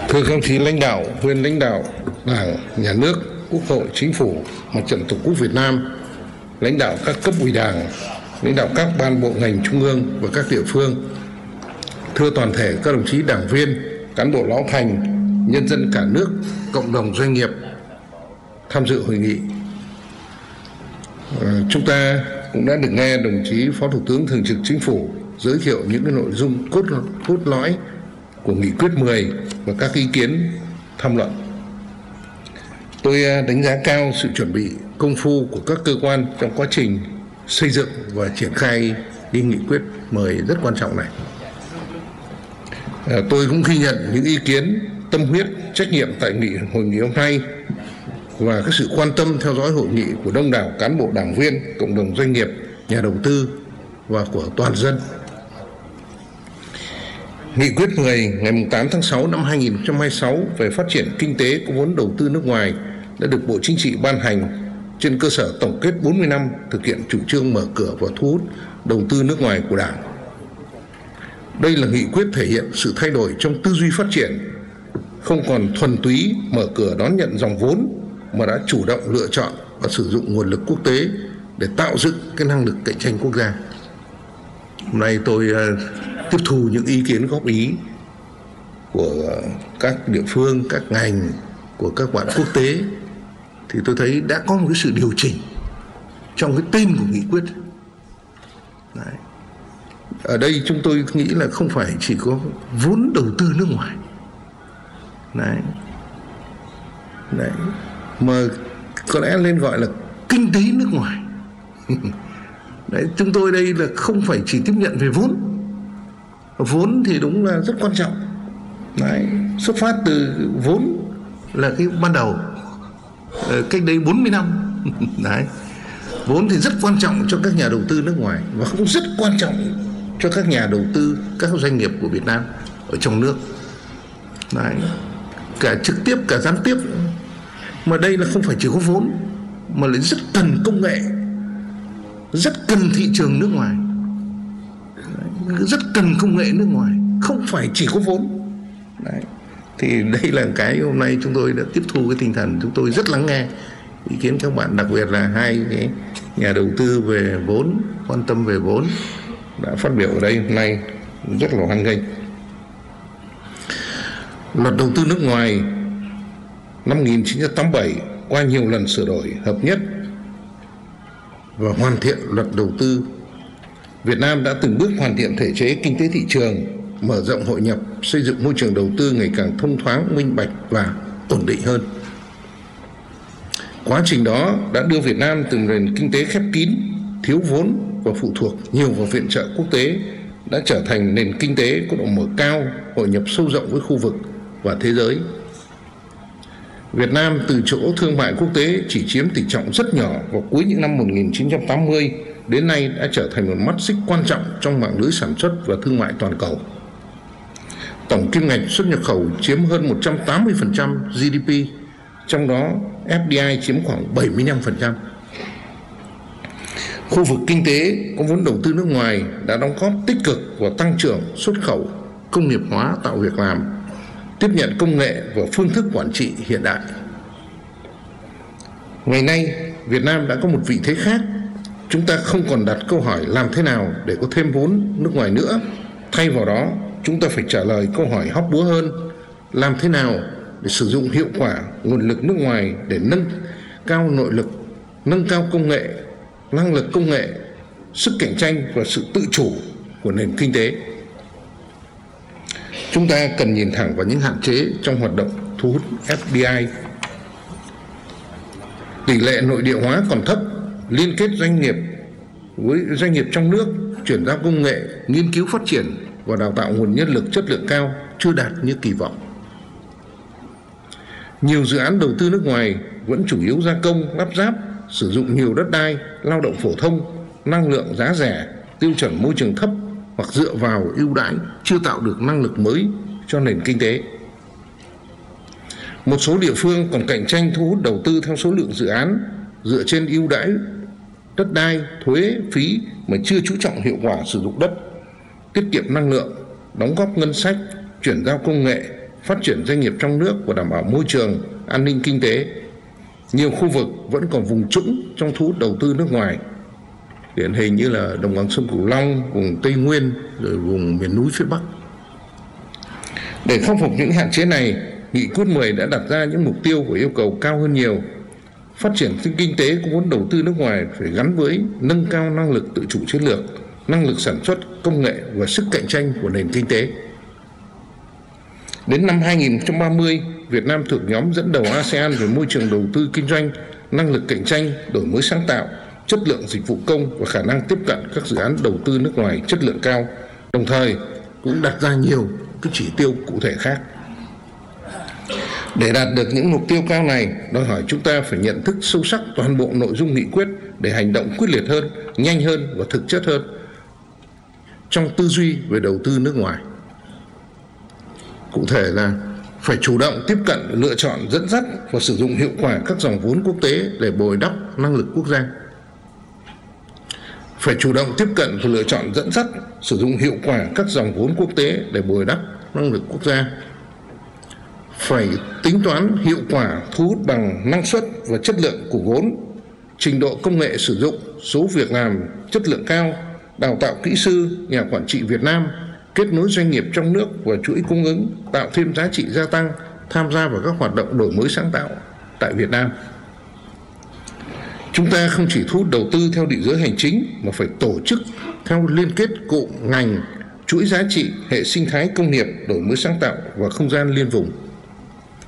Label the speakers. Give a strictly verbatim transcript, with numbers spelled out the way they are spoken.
Speaker 1: Thưa các đồng chí lãnh đạo, nguyên lãnh đạo Đảng, Nhà nước, Quốc hội, Chính phủ, Mặt trận Tổ quốc Việt Nam, lãnh đạo các cấp ủy Đảng, lãnh đạo các ban bộ ngành trung ương và các địa phương. Thưa toàn thể các đồng chí đảng viên, cán bộ lão thành, nhân dân cả nước, cộng đồng doanh nghiệp tham dự hội nghị. À, chúng ta cũng đã được nghe đồng chí Phó Thủ tướng Thường trực Chính phủ giới thiệu những cái nội dung cốt cốt lõi của nghị quyết mười và các ý kiến tham luận. Tôi đánh giá cao sự chuẩn bị công phu của các cơ quan trong quá trình xây dựng và triển khai đi nghị quyết mười rất quan trọng này. À, tôi cũng ghi nhận những ý kiến, tâm huyết, trách nhiệm tại nghị hội nghị hôm nay và cái sự quan tâm theo dõi hội nghị của đông đảo cán bộ đảng viên, cộng đồng doanh nghiệp, nhà đầu tư và của toàn dân. Nghị quyết mười ngày tám tháng sáu năm hai nghìn không trăm hai mươi sáu về phát triển kinh tế có vốn đầu tư nước ngoài đã được Bộ Chính trị ban hành trên cơ sở tổng kết bốn mươi năm thực hiện chủ trương mở cửa và thu hút đầu tư nước ngoài của Đảng. Đây là nghị quyết thể hiện sự thay đổi trong tư duy phát triển, không còn thuần túy mở cửa đón nhận dòng vốn mà đã chủ động lựa chọn và sử dụng nguồn lực quốc tế để tạo dựng cái năng lực cạnh tranh quốc gia. Hôm nay tôi uh, tiếp thu những ý kiến góp ý của các địa phương, các ngành, của các bạn quốc tế thì tôi thấy đã có một cái sự điều chỉnh trong cái tên của nghị quyết. Đấy. Ở đây chúng tôi nghĩ là không phải chỉ có vốn đầu tư nước ngoài. Đấy. Đấy. Mà có lẽ nên gọi là kinh tế nước ngoài. Đấy, chúng tôi đây là không phải chỉ tiếp nhận về vốn. Vốn thì đúng là rất quan trọng. Đấy, xuất phát từ vốn là cái ban đầu cách đây bốn mươi năm. Đấy. Vốn thì rất quan trọng cho các nhà đầu tư nước ngoài và cũng rất quan trọng cho các nhà đầu tư, các doanh nghiệp của Việt Nam ở trong nước. Đấy. Cả trực tiếp cả gián tiếp. Mà đây là không phải chỉ có vốn mà lại rất cần công nghệ, rất cần thị trường nước ngoài. Đấy. Rất cần công nghệ nước ngoài, không phải chỉ có vốn. Đấy. Thì đây là cái hôm nay chúng tôi đã tiếp thu cái tinh thần, chúng tôi rất lắng nghe ý kiến các bạn, đặc biệt là hai cái nhà đầu tư về vốn, quan tâm về vốn đã phát biểu ở đây hôm nay rất là hoan nghênh. Luật đầu tư nước ngoài năm một nghìn chín trăm tám mươi bảy qua nhiều lần sửa đổi, hợp nhất và hoàn thiện luật đầu tư, Việt Nam đã từng bước hoàn thiện thể chế kinh tế thị trường, mở rộng hội nhập, xây dựng môi trường đầu tư ngày càng thông thoáng, minh bạch và ổn định hơn. Quá trình đó đã đưa Việt Nam từ nền kinh tế khép kín, thiếu vốn và phụ thuộc nhiều vào viện trợ quốc tế đã trở thành nền kinh tế có độ mở cao, hội nhập sâu rộng với khu vực và thế giới. Việt Nam từ chỗ thương mại quốc tế chỉ chiếm tỷ trọng rất nhỏ vào cuối những năm một nghìn chín trăm tám mươi đến nay đã trở thành một mắt xích quan trọng trong mạng lưới sản xuất và thương mại toàn cầu. Tổng kim ngạch xuất nhập khẩu chiếm hơn một trăm tám mươi phần trăm giê đê pê, trong đó ép đê i chiếm khoảng bảy mươi lăm phần trăm. Khu vực kinh tế có vốn đầu tư nước ngoài đã đóng góp tích cực vào tăng trưởng xuất khẩu, công nghiệp hóa, tạo việc làm, tiếp nhận công nghệ và phương thức quản trị hiện đại. Ngày nay, Việt Nam đã có một vị thế khác. Chúng ta không còn đặt câu hỏi làm thế nào để có thêm vốn nước ngoài nữa. Thay vào đó, chúng ta phải trả lời câu hỏi hóc búa hơn, làm thế nào để sử dụng hiệu quả nguồn lực nước ngoài để nâng cao nội lực, nâng cao công nghệ, năng lực công nghệ, sức cạnh tranh và sự tự chủ của nền kinh tế. Chúng ta cần nhìn thẳng vào những hạn chế trong hoạt động thu hút ép đê i. Tỷ lệ nội địa hóa còn thấp, liên kết doanh nghiệp với doanh nghiệp trong nước, chuyển giao công nghệ, nghiên cứu phát triển và đào tạo nguồn nhân lực chất lượng cao chưa đạt như kỳ vọng. Nhiều dự án đầu tư nước ngoài vẫn chủ yếu gia công, lắp ráp, sử dụng nhiều đất đai, lao động phổ thông, năng lượng giá rẻ, tiêu chuẩn môi trường thấp hoặc dựa vào ưu đãi chưa tạo được năng lực mới cho nền kinh tế. Một số địa phương còn cạnh tranh thu hút đầu tư theo số lượng dự án dựa trên ưu đãi đất đai, thuế, phí mà chưa chú trọng hiệu quả sử dụng đất, tiết kiệm năng lượng, đóng góp ngân sách, chuyển giao công nghệ, phát triển doanh nghiệp trong nước và đảm bảo môi trường, an ninh kinh tế. Nhiều khu vực vẫn còn vùng trũng trong thu hút đầu tư nước ngoài, điển hình như là đồng bằng sông Cửu Long, vùng Tây Nguyên, rồi vùng miền núi phía Bắc. Để khắc phục những hạn chế này, Nghị quyết mười đã đặt ra những mục tiêu và yêu cầu cao hơn nhiều. Phát triển kinh tế có vốn đầu tư nước ngoài phải gắn với nâng cao năng lực tự chủ chiến lược, năng lực sản xuất, công nghệ và sức cạnh tranh của nền kinh tế. Đến năm hai nghìn không trăm ba mươi, Việt Nam thuộc nhóm dẫn đầu a sê an về môi trường đầu tư kinh doanh, năng lực cạnh tranh, đổi mới sáng tạo, chất lượng dịch vụ công và khả năng tiếp cận các dự án đầu tư nước ngoài chất lượng cao, đồng thời cũng đặt ra nhiều cái chỉ tiêu cụ thể khác. Để đạt được những mục tiêu cao này, đòi hỏi chúng ta phải nhận thức sâu sắc toàn bộ nội dung nghị quyết để hành động quyết liệt hơn, nhanh hơn và thực chất hơn trong tư duy về đầu tư nước ngoài. Cụ thể là phải chủ động tiếp cận, lựa chọn, dẫn dắt và sử dụng hiệu quả các dòng vốn quốc tế để bồi đắp năng lực quốc gia. Phải chủ động tiếp cận và lựa chọn, dẫn dắt, sử dụng hiệu quả các dòng vốn quốc tế để bồi đắp năng lực quốc gia. Phải tính toán hiệu quả thu hút bằng năng suất và chất lượng của vốn, trình độ công nghệ sử dụng, số việc làm chất lượng cao, đào tạo kỹ sư, nhà quản trị Việt Nam, kết nối doanh nghiệp trong nước và chuỗi cung ứng, tạo thêm giá trị gia tăng, tham gia vào các hoạt động đổi mới sáng tạo tại Việt Nam. Chúng ta không chỉ thu hút đầu tư theo định giới hành chính mà phải tổ chức theo liên kết cụm ngành, chuỗi giá trị, hệ sinh thái công nghiệp, đổi mới sáng tạo và không gian liên vùng.